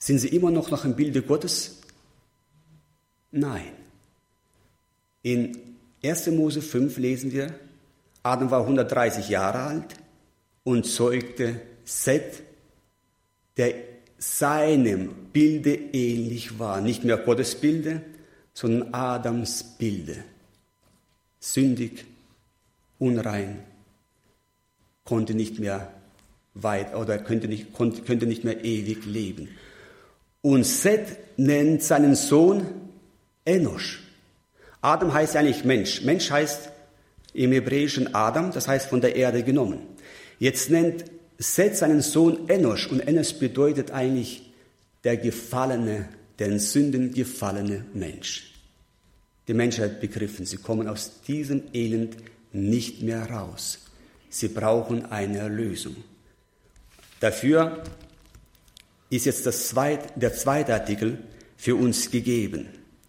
Sind sie immer noch nach dem Bilde Gottes? Nein. In 1. Mose 5 lesen wir, Adam war 130 Jahre alt und zeugte Seth, der seinem Bilde ähnlich war. Nicht mehr Gottes Bilde, sondern Adams Bilde. Sündig, unrein, konnte nicht mehr könnte nicht mehr ewig leben. Und Seth nennt seinen Sohn Enosch. Adam heißt ja eigentlich Mensch. Mensch heißt im Hebräischen Adam, das heißt von der Erde genommen. Jetzt nennt Seth seinen Sohn Enosch und Enosch bedeutet eigentlich der gefallene, der in Sünden gefallene Mensch. Die Menschheit hat begriffen, sie kommen aus diesem Elend nicht mehr raus. Sie brauchen eine Erlösung. Dafür ist jetzt der zweite Artikel für uns gegeben.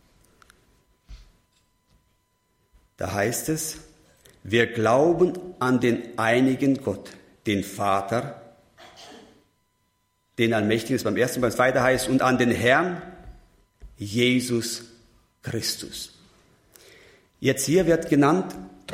Da heißt es, wir glauben an den einigen Gott, den Vater, den Allmächtigen, beim ersten, beim zweiten heißt, und an den Herrn Jesus Christus. Jetzt hier wird genannt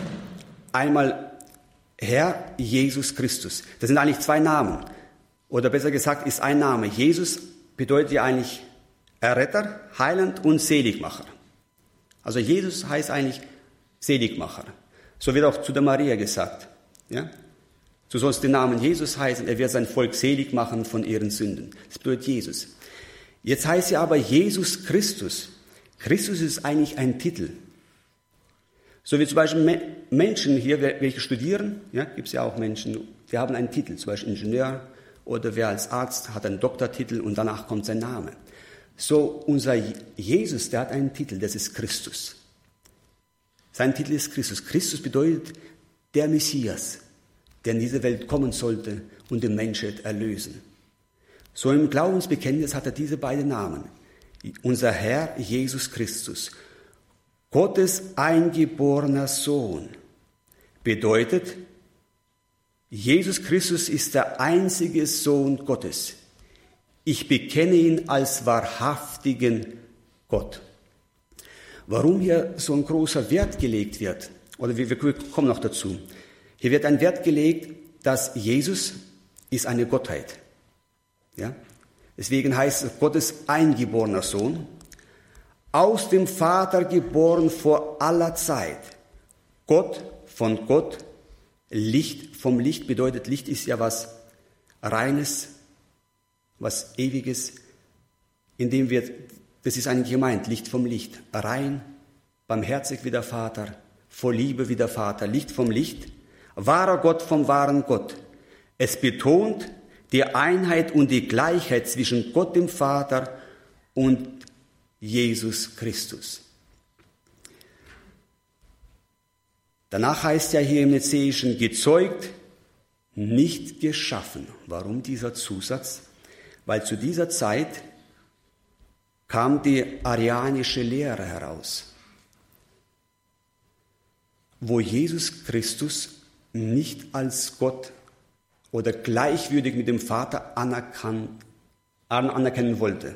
einmal Herr Jesus Christus. Das sind eigentlich zwei Namen. Oder besser gesagt ist ein Name. Jesus bedeutet ja eigentlich Erretter, Heiland und Seligmacher. Also Jesus heißt eigentlich Seligmacher. So wird auch zu der Maria gesagt. Ja? Du sollst den Namen Jesus heißen, er wird sein Volk selig machen von ihren Sünden. Das bedeutet Jesus. Jetzt heißt ja aber Jesus Christus. Christus ist eigentlich ein Titel. So wie zum Beispiel Menschen hier, welche studieren, ja, gibt es ja auch Menschen, die haben einen Titel, zum Beispiel Ingenieur oder wer als Arzt hat einen Doktortitel und danach kommt sein Name. So unser Jesus, der hat einen Titel, das ist Christus. Sein Titel ist Christus. Christus bedeutet der Messias, der in diese Welt kommen sollte und die Menschheit erlösen. So im Glaubensbekenntnis hat er diese beiden Namen. Unser Herr Jesus Christus, Gottes eingeborener Sohn, bedeutet, Jesus Christus ist der einzige Sohn Gottes. Ich bekenne ihn als wahrhaftigen Gott. Warum hier so ein großer Wert gelegt wird, oder wir kommen noch dazu. Hier wird ein Wert gelegt, dass Jesus ist eine Gottheit. Ja? Deswegen heißt es Gottes eingeborener Sohn, aus dem Vater geboren vor aller Zeit. Gott von Gott, Licht vom Licht bedeutet, Licht ist ja was Reines, was Ewiges, indem das ist eigentlich gemeint, Licht vom Licht, rein, barmherzig wie der Vater, voll Liebe wie der Vater, Licht vom Licht, wahrer Gott vom wahren Gott. Es betont die Einheit und die Gleichheit zwischen Gott dem Vater und Jesus Christus. Danach heißt ja hier im Nezäischen gezeugt, nicht geschaffen. Warum dieser Zusatz? Weil zu dieser Zeit kam die arianische Lehre heraus, wo Jesus Christus nicht als Gott oder gleichwürdig mit dem Vater anerkennen wollte.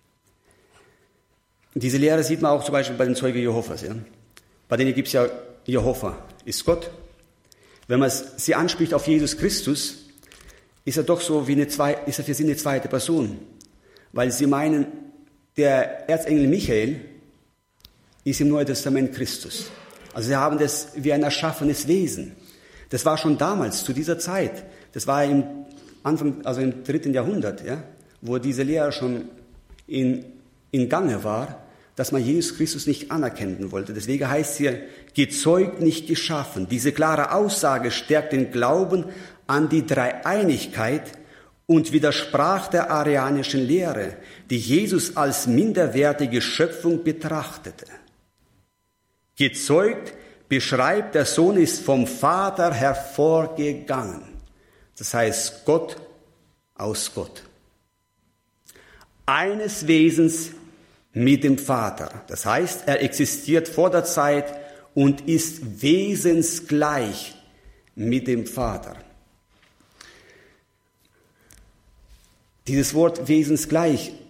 Diese Lehre sieht man auch zum Beispiel bei den Zeugen Jehovas. Ja? Bei denen gibt es ja Jehova ist Gott. Wenn man sie anspricht auf Jesus Christus, ist er doch so ist er für sie eine zweite Person. Weil sie meinen, der Erzengel Michael ist im Neuen Testament Christus. Also sie haben das wie ein erschaffenes Wesen. Das war schon damals, zu dieser Zeit. Das war im 3. Jahrhundert, ja, wo diese Lehre schon in Gange war, dass man Jesus Christus nicht anerkennen wollte. Deswegen heißt hier, gezeugt, nicht geschaffen. Diese klare Aussage stärkt den Glauben an die Dreieinigkeit und widersprach der arianischen Lehre, die Jesus als minderwertige Schöpfung betrachtete. Gezeugt beschreibt, der Sohn ist vom Vater hervorgegangen. Das heißt, Gott aus Gott. Eines Wesens mit dem Vater. Das heißt, er existiert vor der Zeit und ist wesensgleich mit dem Vater. Dieses Wort wesensgleich